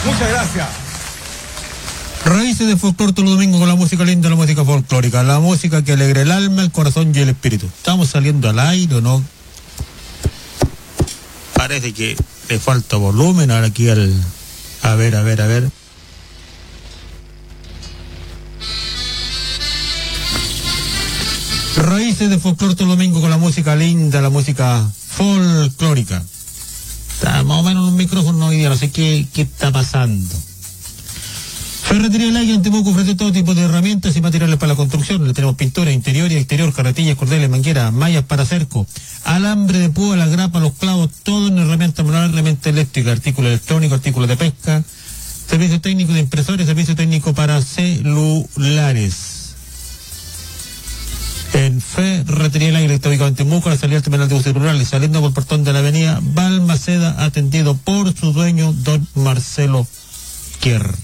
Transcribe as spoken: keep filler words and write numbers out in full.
Muchas gracias. Raíces de folclore todo domingo con la música linda, la música folclórica, la música que alegra el alma, el corazón y el espíritu. ¿Estamos saliendo al aire o no? Parece que le falta volumen ahora aquí al... A ver, a ver, a ver. Raíces de folclore todo domingo con la música linda, la música folclórica. Está más o menos un micrófono hoy día, no sé qué, qué está pasando. Ferretería El Águila en Temuco ofrece todo tipo de herramientas y materiales para la construcción. Le tenemos pintura interior y exterior, carretillas, cordeles, mangueras, mallas para cerco, alambre de púa, la grapa, los clavos, todo en herramientas manuales, herramientas eléctricas, artículos electrónicos, artículos de pesca, servicio técnico de impresores, servicio técnico para celulares. En Ferretería El Águila está ubicado en Temuco, la salida al terminal de buses rurales, saliendo por el portón de la avenida Balmaceda, atendido por su dueño, don Marcelo Kier.